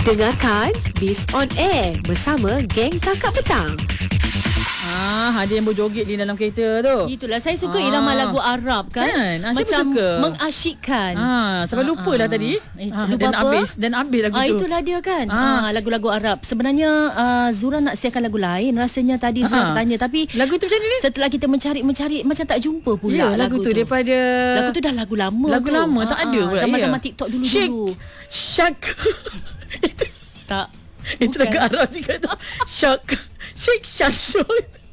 Dengarkan Biz on Air bersama geng Kakak Petang. Ada yang berjoget di dalam kereta tu. Itulah saya suka irama lagu Arab kan. Macam Macam suka. mengasyikkan. Sampai lupa dah tadi. Lupa dan habis lagu tu. Itulah dia kan. Lagu-lagu Arab. Sebenarnya Zura nak siarkan lagu lain. Rasanya tadi Zura tanya, tapi lagu tu macam ni. Setelah kita mencari macam tak jumpa pula lagu tu daripada lagu tu dah lagu lama. Lagu tu. lama tak ada pula. Sama-sama TikTok dulu-dulu. Shak. Tak. Itu lagu Arab juga tu. Shak. Shak.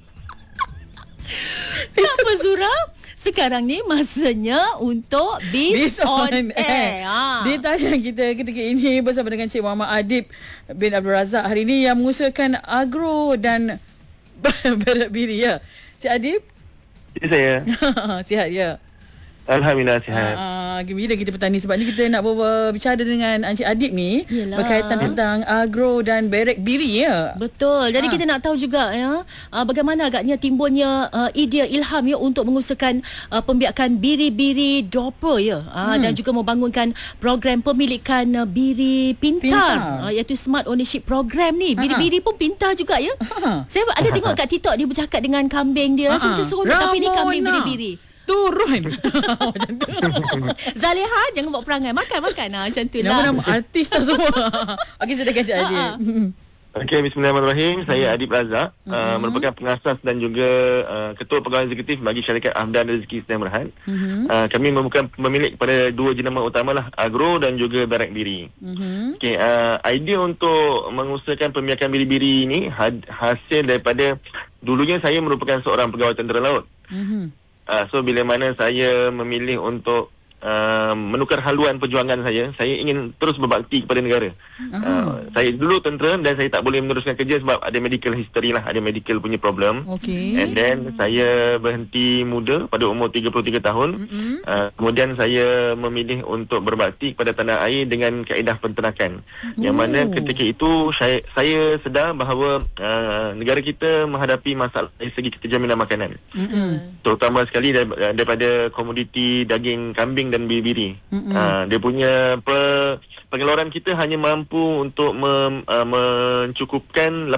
Tak apa Zura. Sekarang ni masanya untuk Biz on Air. Dia tanya kita ketika ini bersama dengan Cik Muhammad Adib bin Abdul Razak hari ini yang mengusahakan agro dan berak biri ya. Cik Adib? Ya, saya. Sihat ya? Alhamdulillah sihat. Gembira kita petani sebab ni kita nak berbicara dengan Encik Adib ni. Yelah. Berkaitan tentang agro dan berek biri ya. Betul. Jadi kita nak tahu juga ya, bagaimana agaknya timbulnya idea ilham ya untuk mengusahakan pembiakan biri-biri dropper ya. Dan juga membangunkan program pemilikan biri pintar. Iaitu Smart Ownership Program ni. Biri-biri pun pintar juga ya. Saya ada tengok kat TikTok dia bercakap dengan kambing dia. Rasa macam seronok tapi ni kambing biri-biri. Turun. Macam tu. Zaleha jangan buat perangai. Makan macam tu lah. Nama-nama artis tu semua. Okey, silakan Cik Adib. Okey, bismillahirrahmanirrahim. Saya Adib Razak, merupakan pengasas dan juga ketua pegawai eksekutif bagi syarikat Ahmdan Rezeki Sdn Bhd. Kami merupakan pemilik kepada dua jenama utama lah, agro dan juga berek biri. Okey, idea untuk mengusahakan pembiakan biri-biri ini hasil daripada dulunya saya merupakan seorang pegawai tentera laut. So bila mana saya memilih untuk menukar haluan perjuangan saya ingin terus berbakti kepada negara. Saya dulu tentera dan saya tak boleh meneruskan kerja sebab ada medical history lah, ada medical punya problem. And then saya berhenti muda pada umur 33 tahun. Kemudian saya memilih untuk berbakti kepada tanah air dengan kaedah penternakan. Yang mana ketika itu saya sedar bahawa negara kita menghadapi masalah dari segi keterjaminan makanan. Terutama sekali daripada komoditi daging kambing dan biri-biri. Dia punya pengeluaran kita hanya mampu untuk mencukupkan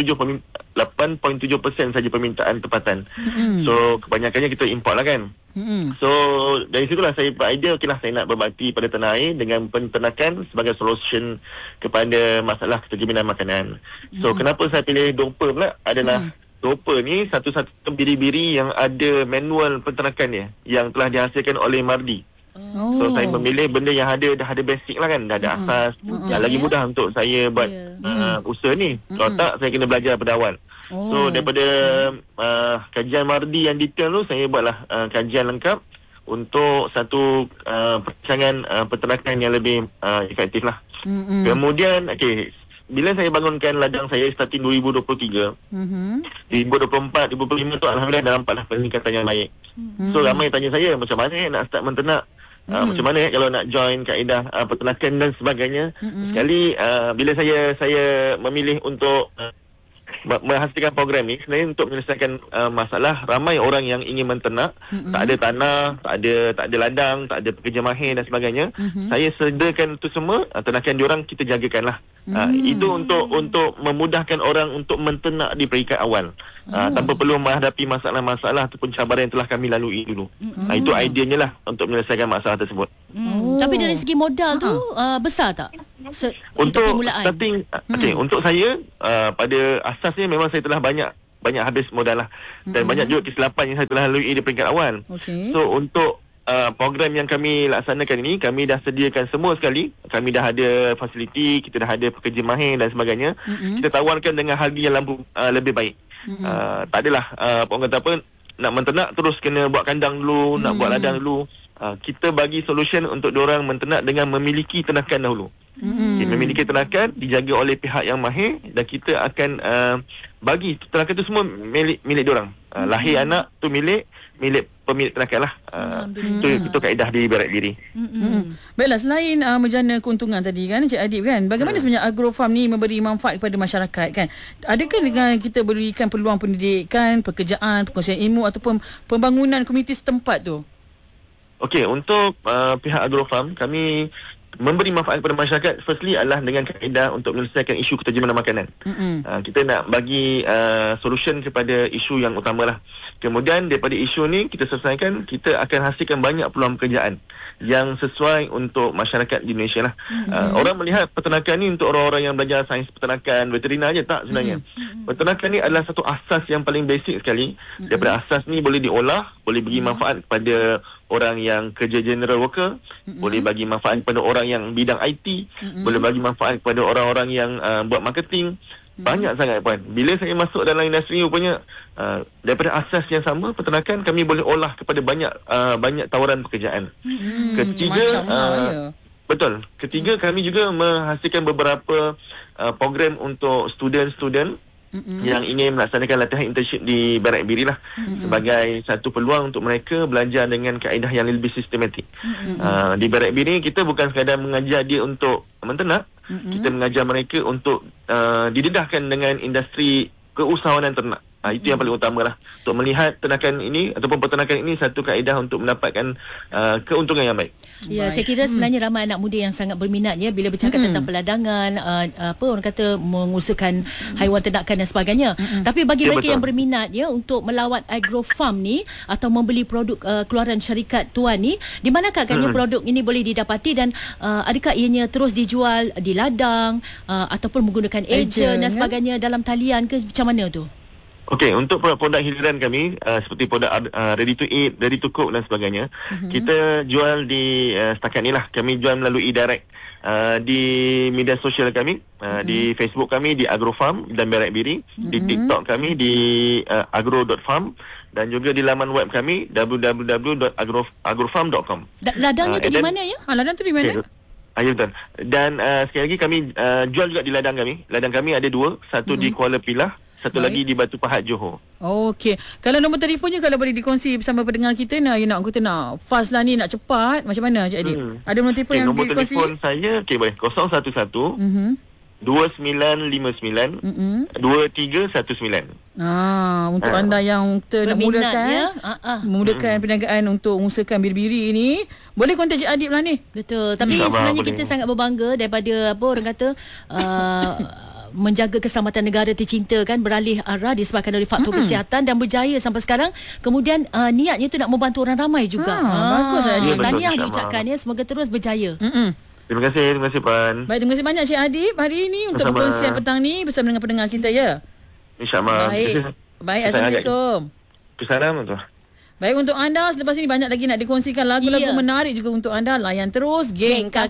8.7% saja permintaan tempatan. So kebanyakannya kita import lah kan. So dari situlah saya beridea, okeylah saya nak berbakti pada tanah air dengan penternakan sebagai solution kepada masalah keterjaminan makanan. So kenapa saya pilih dropper pula adalah dropper ni satu-satu biri-biri yang ada manual penternakan dia yang telah dihasilkan oleh Mardi. So saya memilih benda yang dah ada basic lah kan, dah ada asas, lagi mudah untuk saya buat usaha ni. Kalau tak saya kena belajar pada awal. So daripada kajian Mardi yang detail tu, saya buatlah kajian lengkap untuk satu perancangan peternakan yang lebih efektif lah. Kemudian bila saya bangunkan ladang saya starting 2023, 2024, 2025 tu alhamdulillah dah nampaklah peningkatan yang baik. So ramai tanya saya macam mana nak start menternak, macam mana kalau nak join kaedah peternakan dan sebagainya. Sekali bila saya memilih untuk menghasilkan program ni sebenarnya untuk menyelesaikan masalah ramai orang yang ingin menternak, tak ada tanah, tak ada ladang, tak ada pekerja mahir dan sebagainya. Saya sediakan itu semua, ternakan diorang kita jagakanlah. Itu untuk memudahkan orang untuk menternak di peringkat awal, tanpa perlu menghadapi masalah-masalah ataupun cabaran yang telah kami lalui dulu. Itu ideanya lah untuk menyelesaikan masalah tersebut. Tapi dari segi modal tu besar tak? Untuk starting, untuk saya pada asasnya memang saya telah banyak habis modal lah, dan banyak juga kesilapan yang saya telah lalui di peringkat awal. So untuk program yang kami laksanakan ini, kami dah sediakan semua sekali. Kami dah ada fasiliti, kita dah ada pekerja mahir dan sebagainya. Kita tawarkan dengan harga yang lebih baik. Tak adalah orang kata apa, nak menternak terus kena buat kandang dulu, nak buat ladang dulu. Kita bagi solution untuk diorang menternak dengan memiliki ternakan dahulu. Memiliki ternakan dijaga oleh pihak yang mahir, dan kita akan bagi ternakan itu semua milik diorang. Lahir anak tu milik pemilik ternakan lah. Itu kaedah di berek diri. Baiklah, selain menjana keuntungan tadi kan Cik Adib kan, bagaimana sebenarnya agrofarm ni memberi manfaat kepada masyarakat kan? Adakah dengan kita berikan peluang pendidikan, pekerjaan, perkongsian ilmu ataupun pembangunan komuniti setempat tu? Okey, untuk pihak agrofarm kami memberi manfaat kepada masyarakat, firstly adalah dengan kaedah untuk menyelesaikan isu keterjemahan makanan. Kita nak bagi solution kepada isu yang utamalah. Kemudian daripada isu ni kita selesaikan, kita akan hasilkan banyak peluang pekerjaan yang sesuai untuk masyarakat di Malaysia lah. Orang melihat peternakan ni untuk orang-orang yang belajar sains peternakan, veterina je, tak sebenarnya. Peternakan ni adalah satu asas yang paling basic sekali. Daripada asas ni boleh diolah, boleh bagi manfaat kepada orang yang kerja general worker, boleh bagi manfaat kepada orang yang bidang IT, boleh bagi manfaat kepada orang-orang yang buat marketing. Banyak sangat puan. Bila saya masuk dalam industri ni, rupanya daripada asas yang sama, peternakan kami boleh olah kepada banyak tawaran pekerjaan. Ketiga, betul. Ketiga, kami juga menghasilkan beberapa program untuk student-student yang ingin melaksanakan latihan internship di Barat Biri lah, sebagai satu peluang untuk mereka belajar dengan kaedah yang lebih sistematik. Di Barat Biri kita bukan sekadar mengajar dia untuk menternak, kita mengajar mereka untuk didedahkan dengan industri keusahawanan ternak. Itu yang paling utama lah, untuk melihat ternakan ini ataupun peternakan ini satu kaedah untuk mendapatkan keuntungan yang baik. Ya, saya kira sebenarnya ramai anak muda yang sangat berminat ya bila bercakap tentang peladangan, orang kata mengusahakan haiwan ternakan dan sebagainya. Tapi bagi mereka yang berminat ya untuk melawat agrofarm ni atau membeli produk keluaran syarikat tuan ni, di manakah agaknya produk ini boleh didapati, dan adakah ianya terus dijual di ladang ataupun menggunakan ejen dan sebagainya dalam talian ke, macam mana tu? Okey, untuk produk hiliran kami seperti produk ready to eat, ready to cook dan sebagainya, kita jual di setakat ni lah. Kami jual melalui direct di media sosial kami, di Facebook kami di Agrofarm dan Barat Biri, di TikTok kami di agro.farm, dan juga di laman web kami www.agrofarm.com. Ladangnya tu di mana ya? Ladang tu di mana? Ya, betul. Dan sekali lagi kami jual juga di ladang kami. Ladang kami ada dua, satu di Kuala Pilah, satu lagi di Batu Pahat, Johor. Okey. Kalau nombor telefonnya kalau boleh dikongsi bersama pendengar kita, kita nak fast lah ni, nak cepat, macam mana Cik Adib? Ada nombor telefon yang nombor dikongsi? Nombor telefon saya, boleh 011 2959 2319. Untuk anda yang nak memudahkan perniagaan untuk mengusahakan biri-biri ni, boleh kontak Cik Adib lah ni. Betul. Tapi sebenarnya kita sangat berbangga daripada orang kata menjaga keselamatan negara tercinta kan, beralih arah disebabkan oleh faktor kesihatan dan berjaya sampai sekarang. Kemudian niatnya tu nak membantu orang ramai juga. Bagus lah. Tahniah diucapkan ya, semoga terus berjaya. Terima kasih Puan. Baik, terima kasih banyak Cik Adib hari ini untuk perkongsian petang ni bersama dengan pendengar kita ya. InsyaAllah. Baik, Assalamualaikum. Assalamualaikum. Baik, untuk anda selepas ini banyak lagi nak dikongsikan lagu-lagu menarik juga untuk anda. Layan terus Geng KK.